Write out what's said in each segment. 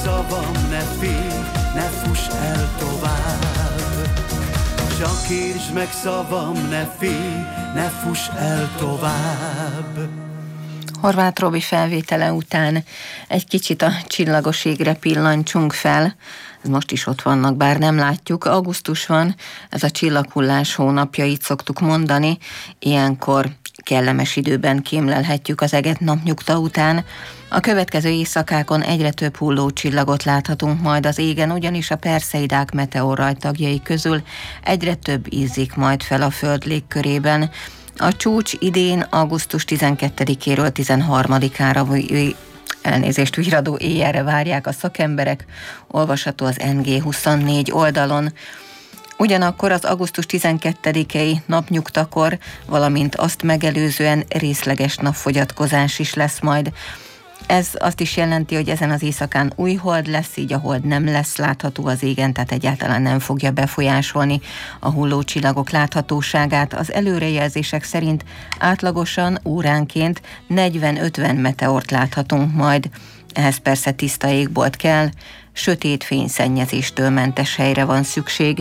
szavam, ne félj, ne fuss el tovább. Csak értsd meg szavam, ne félj, ne fuss el tovább. Horváth Robi felvétele után egy kicsit a csillagos égre pillancsunk fel. Ez most is ott vannak, bár nem látjuk. Augusztus van, ez a csillaghullás hónapja, így szoktuk mondani. Ilyenkor kellemes időben kémlelhetjük az eget napnyugta után. A következő éjszakákon egyre több hulló csillagot láthatunk majd az égen, ugyanis a Perseidák meteorraj tagjai közül egyre több ízik majd fel a Föld légkörében. A csúcs idén augusztus 12-éről 13-ára viradó éjjelre várják a szakemberek, olvasható az NG24 oldalon. Ugyanakkor az augusztus 12-i napnyugtakor, valamint azt megelőzően részleges napfogyatkozás is lesz majd. Ez azt is jelenti, hogy ezen az éjszakán új hold lesz, így a hold nem lesz látható az égen, tehát egyáltalán nem fogja befolyásolni a hulló csillagok láthatóságát. Az előrejelzések szerint átlagosan óránként 40-50 meteort láthatunk majd. Ehhez persze tiszta égbolt kell, sötét fényszennyezéstől mentes helyre van szükség.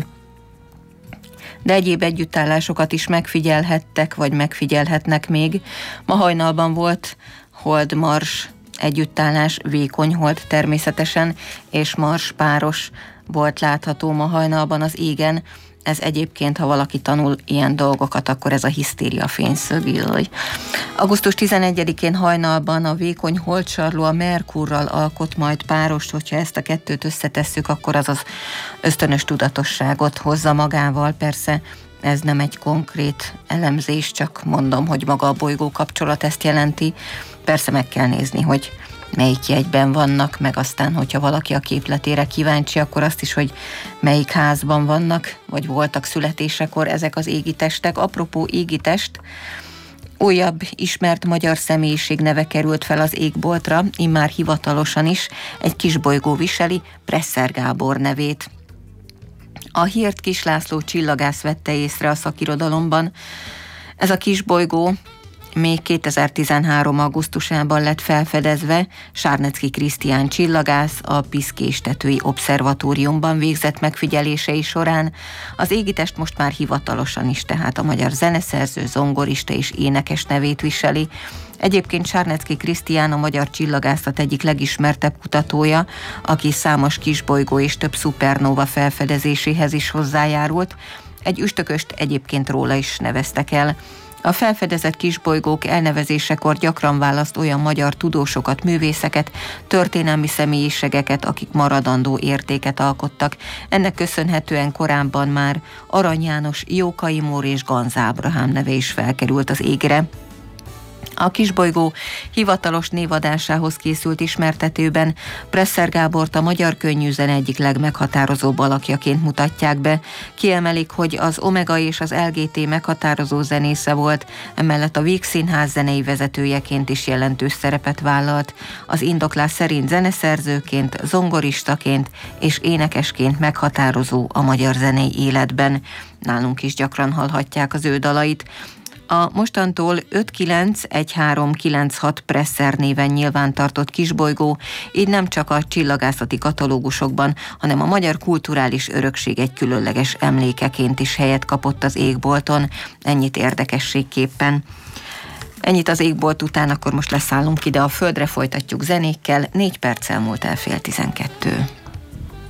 De egyéb együttállásokat is megfigyelhettek, vagy megfigyelhetnek még. Ma hajnalban volt hold-mars együttállás, vékony hold természetesen, és mars páros volt látható ma hajnalban az égen. Ez egyébként, ha valaki tanul ilyen dolgokat, akkor ez a hisztéria fényszög. Augusztus 11-én hajnalban a vékony holdsarló a Merkurral alkot majd párost, hogyha ezt a kettőt összetesszük, akkor az az ösztönös tudatosságot hozza magával. Persze ez nem egy konkrét elemzés, csak mondom, hogy maga a bolygó kapcsolat ezt jelenti. Persze meg kell nézni, hogy melyik jegyben vannak, meg aztán, hogyha valaki a képletére kíváncsi, akkor azt is, hogy melyik házban vannak, vagy voltak születésekor ezek az égitestek. Apropó égitest, újabb ismert magyar személyiség neve került fel az égboltra, immár hivatalosan is, egy kisbolygó viseli, Presser Gábor nevét. A hírt Kiss László csillagász vette észre a szakirodalomban. Ez a kisbolygó még 2013. augusztusában lett felfedezve, Sárnecki Krisztián csillagász a Piszkéstetői Obszervatóriumban végzett megfigyelései során. Az égitest most már hivatalosan is, tehát a magyar zeneszerző, zongorista és énekes nevét viseli. Egyébként Sárnecki Krisztián a magyar csillagászat egyik legismertebb kutatója, aki számos kisbolygó és több szupernóva felfedezéséhez is hozzájárult. Egy üstököst egyébként róla is neveztek el. A felfedezett kisbolygók elnevezésekor gyakran választ olyan magyar tudósokat, művészeket, történelmi személyiségeket, akik maradandó értéket alkottak. Ennek köszönhetően korábban már Arany János, Jókai Mór és Ganz Ábrahám neve is felkerült az égre. A kisbolygó hivatalos névadásához készült ismertetőben Presser Gábort a magyar könnyűzene egyik legmeghatározóbb alakjaként mutatják be. Kiemelik, hogy az Omega és az LGT meghatározó zenésze volt, emellett a Víg Színház zenei vezetőjeként is jelentős szerepet vállalt. Az indoklás szerint zeneszerzőként, zongoristaként és énekesként meghatározó a magyar zenei életben. Nálunk is gyakran hallhatják az ő dalait. A mostantól 591396 Presser néven nyilvántartott kisbolygó így nem csak a csillagászati katalógusokban, hanem a magyar kulturális örökség egy különleges emlékeként is helyet kapott az égbolton. Ennyit érdekességképpen. Ennyit az égbolt után, akkor most leszállunk ide a földre, folytatjuk zenékkel. 4 perccel múlt el 11:30.